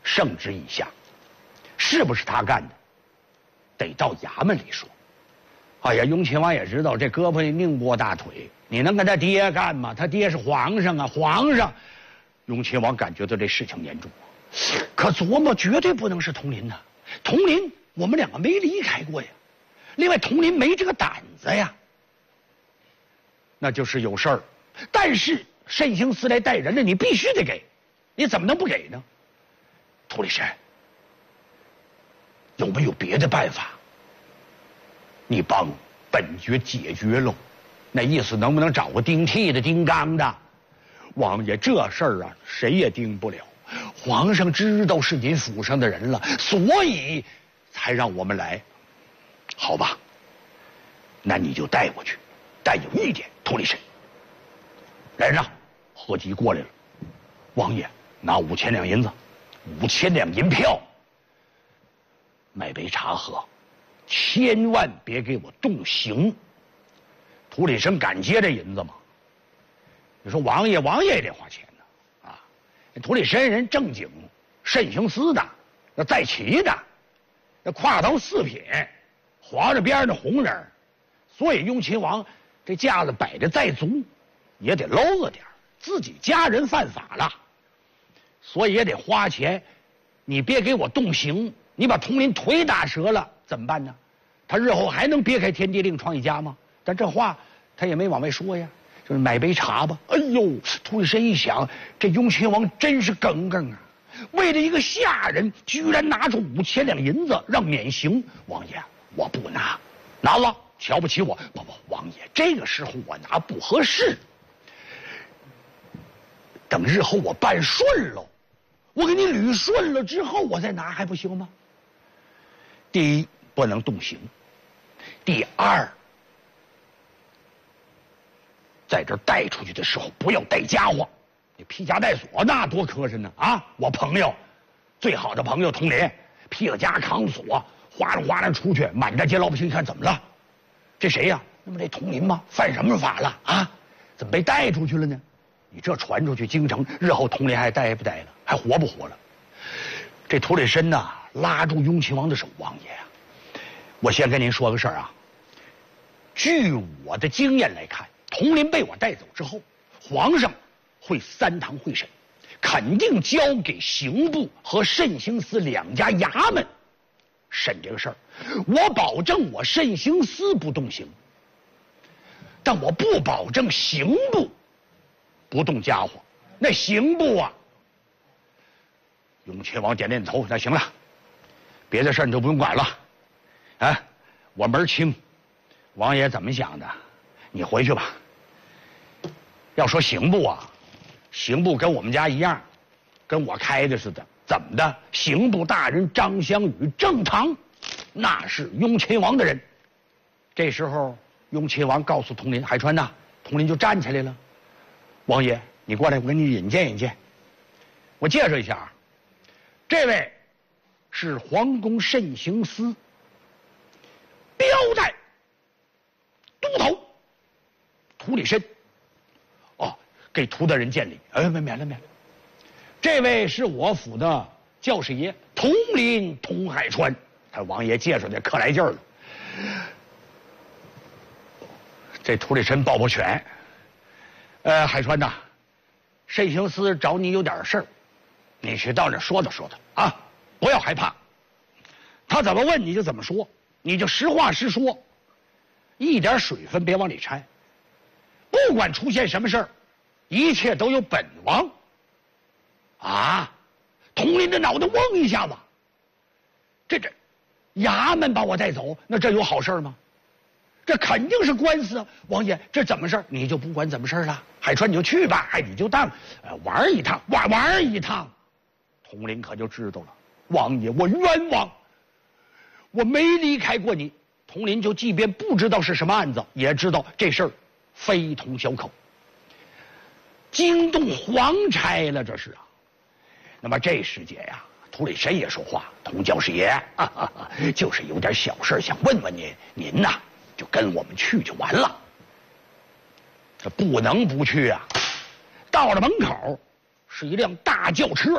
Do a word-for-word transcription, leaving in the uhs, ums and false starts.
圣旨已下，是不是他干的，得到衙门里说。哎呀，雍亲王也知道这胳膊拧不过大腿，你能跟他爹干吗？他爹是皇上啊，皇上。雍亲王感觉到这事情严重，可琢磨绝对不能是佟林呐。佟林我们两个没离开过呀，另外佟林没这个胆子呀，那就是有事儿。但是慎刑司来带人了，你必须得给，你怎么能不给呢？涂里山，有没有别的办法？你帮本爵解决喽。那意思能不能找个顶替的、顶缸的？王爷，这事儿啊，谁也顶不了。皇上知道是您府上的人了，所以才让我们来。好吧，那你就带过去。但有一点，涂里参，来人啊，何吉过来了。王爷，拿五千两银子，五千两银票，买杯茶喝，千万别给我动刑。涂里参敢接这银子吗？你说王爷，王爷也得花钱呢，啊！那涂里参人正经慎刑司的，那在旗的，那跨头四品，皇上边上的红人，所以雍亲王这架子摆着再足，也得搂着点，自己家人犯法了，所以也得花钱。你别给我动刑，你把佟林腿打折了怎么办呢？他日后还能别开天地令创一家吗？但这话他也没往外说呀，就是买杯茶吧。哎呦，涂里参一想，这雍亲王真是耿耿啊！为了一个下人，居然拿出五千两银子让免刑。王爷，我不拿，拿了瞧不起我。不不，王爷，这个时候我拿不合适。等日后我办顺了，我给你捋顺了之后，我再拿还不行吗？第一，不能动刑；第二，在这带出去的时候不要带家伙，你披枷带锁那多磕碜呢啊！我朋友，最好的朋友佟林，披了枷扛锁，哗啦哗啦出去，满大街老百姓一看怎么了？这谁呀、啊？那么这佟林吗？犯什么法了啊？怎么被带出去了呢？你这传出去京城，日后佟林还待不待了？还活不活了？这涂里参呐，拉住雍亲王的手，王爷啊，我先跟您说个事儿啊。据我的经验来看，佟林被我带走之后，皇上会三堂会审，肯定交给刑部和慎刑司两家衙门审这个事儿。我保证我慎刑司不动刑，但我不保证刑部不动家伙。那刑部啊，雍亲王点点头，那行了，别的事儿你就不用管了。啊，我门儿清，王爷怎么想的，你回去吧。要说刑部啊，刑部跟我们家一样，跟我开的似的。怎么的？刑部大人张襄宇正堂，那是雍亲王的人。这时候，雍亲王告诉佟林：“海川呐！”佟林就站起来了。王爷，你过来，我给你引荐引荐。我介绍一下啊，这位是皇宫慎刑司标代都头涂里参。哦，给涂大人见礼。哎，免免了免了。这位是我府的教师爷佟林佟海川。他王爷介绍的可来劲儿了。这涂里参抱抱拳。呃，海川呐，慎刑司找你有点事儿，你去到那说道说道啊，不要害怕。他怎么问你就怎么说，你就实话实说，一点水分别往里掺。不管出现什么事儿，一切都有本王。啊！佟林的脑袋嗡一下子，这这，衙门把我带走，那这有好事吗？这肯定是官司啊！王爷，这怎么事儿？你就不管怎么事儿了？海川，你就去吧，哎，你就当呃玩一趟，玩玩一趟。佟林可就知道了，王爷，我冤枉，我没离开过你。佟林就即便不知道是什么案子，也知道这事儿非同小可，惊动皇差了，这是啊。那么这时节呀，涂里参也说话，佟教师爷，啊啊啊，就是有点小事想问问您，您呐就跟我们去就完了。这不能不去啊！到了门口，是一辆大轿车，